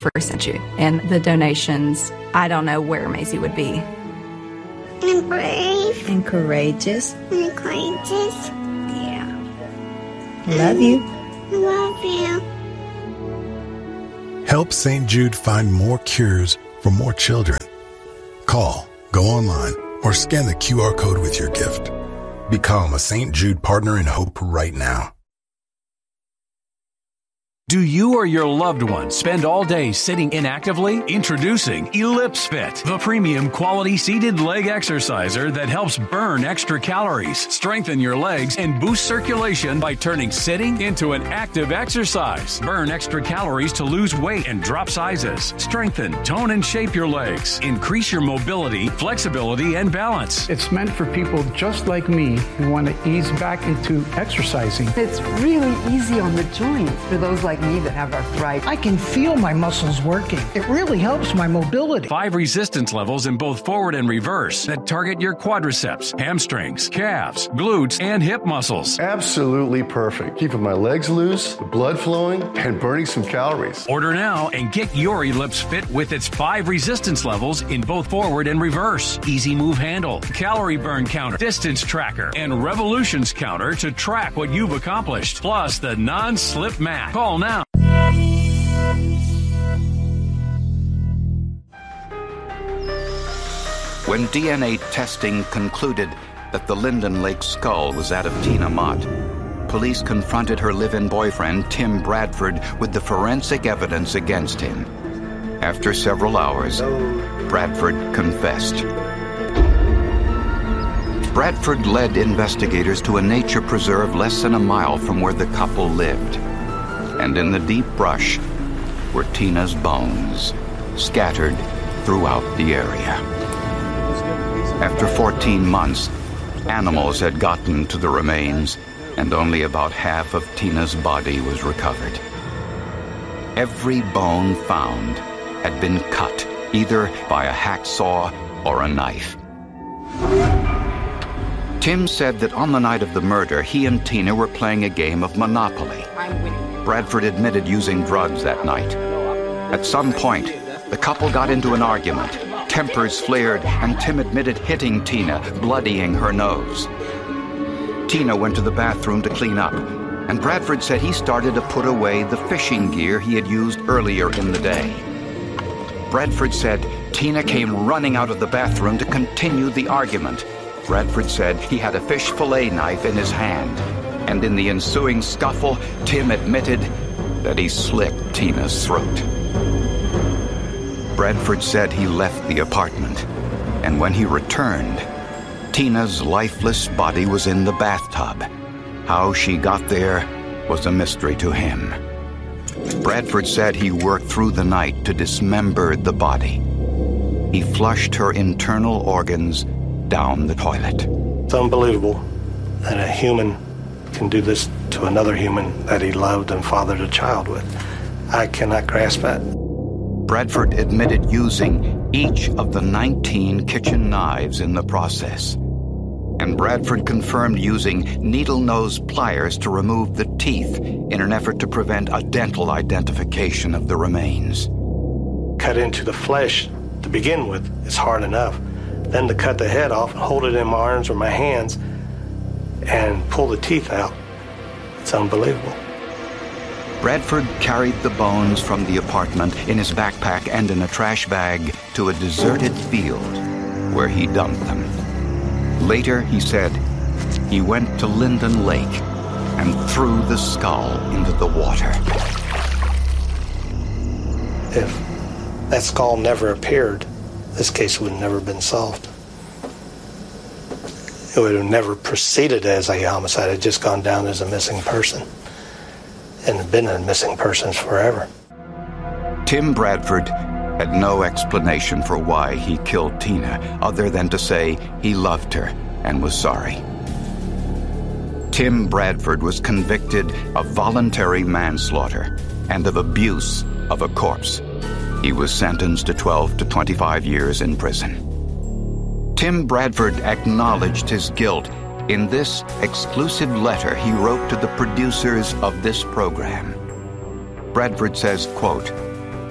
for St. Jude. And the donations, I don't know where Maisie would be. And brave. And courageous. And courageous. Yeah. Love you. Love you. Help St. Jude find more cures for more children. Call, go online, or scan the QR code with your gift. Become a St. Jude Partner in Hope right now. Do you or your loved one spend all day sitting inactively? Introducing Ellipse Fit, the premium quality seated leg exerciser that helps burn extra calories, strengthen your legs, and boost circulation by turning sitting into an active exercise. Burn extra calories to lose weight and drop sizes. Strengthen, tone, and shape your legs. Increase your mobility, flexibility, and balance. It's meant for people just like me who want to ease back into exercising. It's really easy on the joints for those like me that have arthritis. I can feel my muscles working. It really helps my mobility. 5 resistance levels in both forward and reverse that target your quadriceps, hamstrings, calves, glutes, and hip muscles. Absolutely perfect. Keeping my legs loose, the blood flowing, and burning some calories. Order now and get your Ellipse Fit with its 5 resistance levels in both forward and reverse. Easy move handle, calorie burn counter, distance tracker, and revolutions counter to track what you've accomplished. Plus the non-slip mat. Call now. When DNA testing concluded that the Linden Lake skull was that of Tina Mott, police confronted her live-in boyfriend, Tim Bradford, with the forensic evidence against him. After several hours, Bradford confessed. Bradford led investigators to a nature preserve less than a mile from where the couple lived. And in the deep brush were Tina's bones, scattered throughout the area. After 14 months, animals had gotten to the remains, and only about half of Tina's body was recovered. Every bone found had been cut, either by a hacksaw or a knife. Tim said that on the night of the murder, he and Tina were playing a game of Monopoly. Bradford admitted using drugs that night. At some point, the couple got into an argument. Tempers flared, and Tim admitted hitting Tina, bloodying her nose. Tina went to the bathroom to clean up, and Bradford said he started to put away the fishing gear he had used earlier in the day. Bradford said Tina came running out of the bathroom to continue the argument. Bradford said he had a fish fillet knife in his hand, and in the ensuing scuffle, Tim admitted that he slit Tina's throat. Bradford said he left the apartment, and when he returned, Tina's lifeless body was in the bathtub. How she got there was a mystery to him. Bradford said he worked through the night to dismember the body. He flushed her internal organs down the toilet. It's unbelievable that a human can do this to another human that he loved and fathered a child with. I cannot grasp that. Bradford admitted using each of the 19 kitchen knives in the process. And Bradford confirmed using needle-nose pliers to remove the teeth in an effort to prevent a dental identification of the remains. Cut into the flesh to begin with is hard enough. Then to cut the head off and hold it in my arms or my hands and pull the teeth out, it's unbelievable. Bradford carried the bones from the apartment in his backpack and in a trash bag to a deserted field where he dumped them. Later, he said, he went to Linden Lake and threw the skull into the water. If that skull never appeared, this case would have never been solved. It would have never proceeded as a homicide. It had just gone down as a missing person. And had been a missing person forever. Tim Bradford had no explanation for why he killed Tina, other than to say he loved her and was sorry. Tim Bradford was convicted of voluntary manslaughter and of abuse of a corpse. He was sentenced to 12 to 25 years in prison. Tim Bradford acknowledged his guilt in this exclusive letter he wrote to the producers of this program. Bradford says, quote,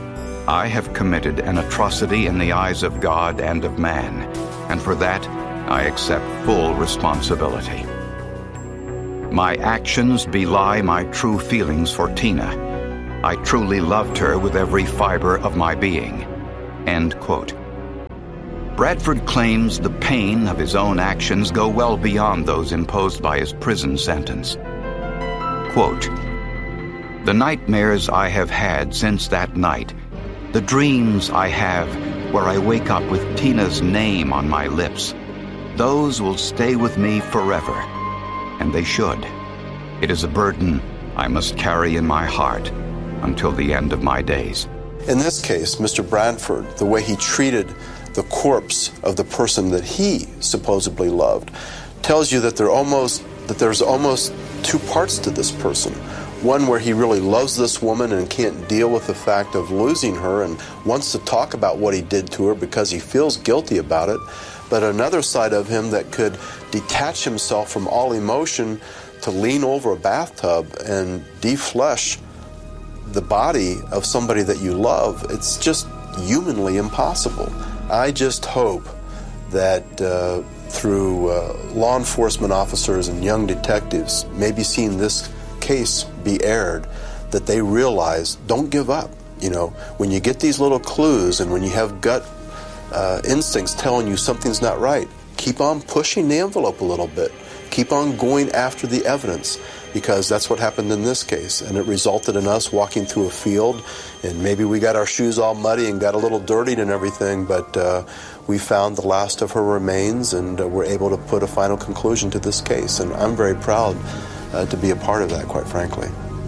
I have committed an atrocity in the eyes of God and of man, and for that I accept full responsibility. My actions belie my true feelings for Tina. I truly loved her with every fiber of my being." End quote. Bradford claims the pain of his own actions go well beyond those imposed by his prison sentence. Quote, "The nightmares I have had since that night, the dreams I have where I wake up with Tina's name on my lips, those will stay with me forever, and they should. It is a burden I must carry in my heart until the end of my days." In this case, Mr. Bradford, the way he treated the corpse of the person that he supposedly loved, tells you that there's almost two parts to this person. One where he really loves this woman and can't deal with the fact of losing her and wants to talk about what he did to her because he feels guilty about it. But another side of him that could detach himself from all emotion to lean over a bathtub and deflesh the body of somebody that you love. It's just humanly impossible. I just hope that through law enforcement officers and young detectives maybe seeing this case be aired, that they realize, don't give up. You know, when you get these little clues and when you have gut instincts telling you something's not right, keep on pushing the envelope a little bit. Keep on going after the evidence, because that's what happened in this case. And it resulted in us walking through a field, and maybe we got our shoes all muddy and got a little dirtied and everything, but we found the last of her remains and were able to put a final conclusion to this case. And I'm very proud to be a part of that, quite frankly.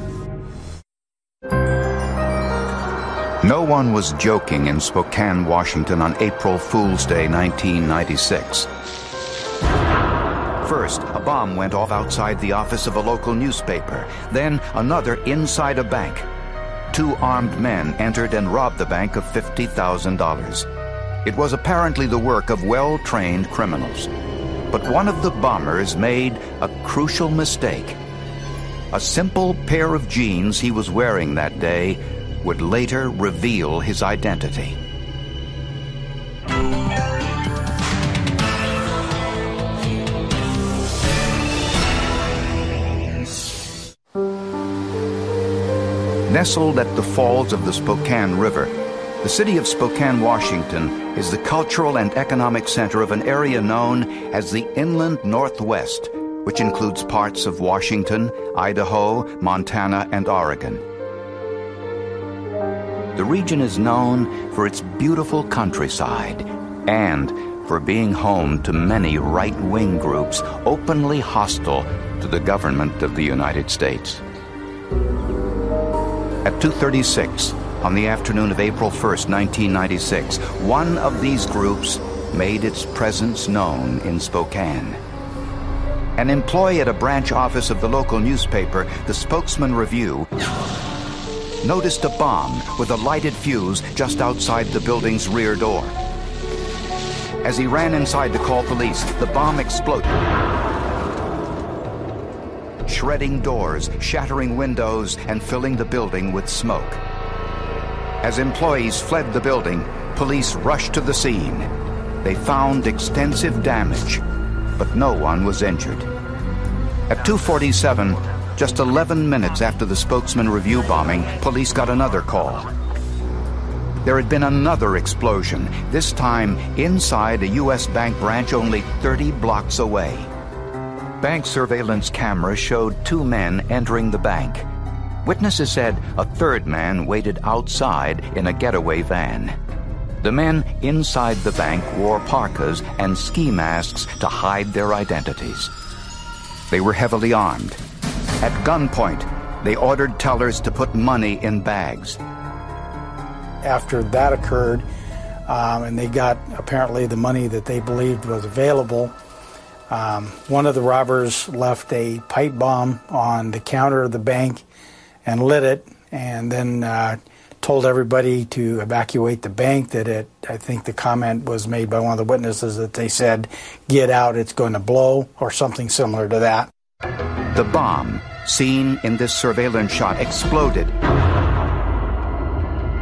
No one was joking in Spokane, Washington on April Fool's Day 1996. First, a bomb went off outside the office of a local newspaper. Then, another inside a bank. 2 armed men entered and robbed the bank of $50,000. It was apparently the work of well-trained criminals. But one of the bombers made a crucial mistake. A simple pair of jeans he was wearing that day would later reveal his identity. Nestled at the falls of the Spokane River, the city of Spokane, Washington, is the cultural and economic center of an area known as the Inland Northwest, which includes parts of Washington, Idaho, Montana, and Oregon. The region is known for its beautiful countryside and for being home to many right-wing groups openly hostile to the government of the United States. At 2:36 on the afternoon of April 1st, 1996, one of these groups made its presence known in Spokane. An employee at a branch office of the local newspaper, the Spokesman Review, noticed a bomb with a lighted fuse just outside the building's rear door. As he ran inside to call police, the bomb exploded, shredding doors, shattering windows, and filling the building with smoke. As employees fled the building, police rushed to the scene. They found extensive damage, but no one was injured. At 2:47, just 11 minutes after the Spokesman Review bombing, police got another call. There had been another explosion, this time inside a U.S. bank branch only 30 blocks away. Bank surveillance cameras showed 2 men entering the bank. Witnesses said a third man waited outside in a getaway van. The men inside the bank wore parkas and ski masks to hide their identities. They were heavily armed. At gunpoint, they ordered tellers to put money in bags. After that occurred, and they got apparently the money that they believed was available, one of the robbers left a pipe bomb on the counter of the bank and lit it, and then told everybody to evacuate the bank. I think the comment was made by one of the witnesses that they said, "Get out, it's going to blow," or something similar to that. The bomb, seen in this surveillance shot, exploded. It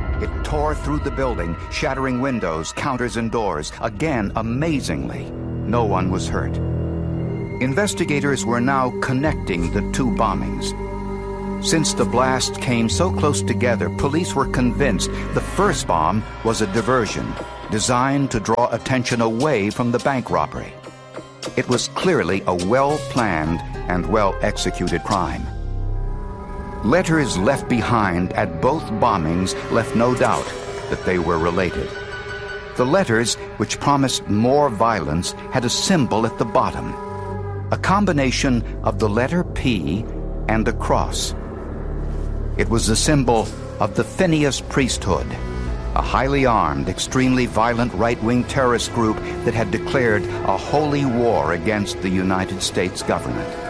tore through the building, shattering windows, counters, and doors. Again, amazingly, no one was hurt. Investigators were now connecting the two bombings. Since the blast came so close together, police were convinced the first bomb was a diversion designed to draw attention away from the bank robbery. It was clearly a well-planned and well-executed crime. Letters left behind at both bombings left no doubt that they were related. The letters, which promised more violence, had a symbol at the bottom, a combination of the letter P and a cross. It was the symbol of the Phineas Priesthood, a highly armed, extremely violent right-wing terrorist group that had declared a holy war against the United States government.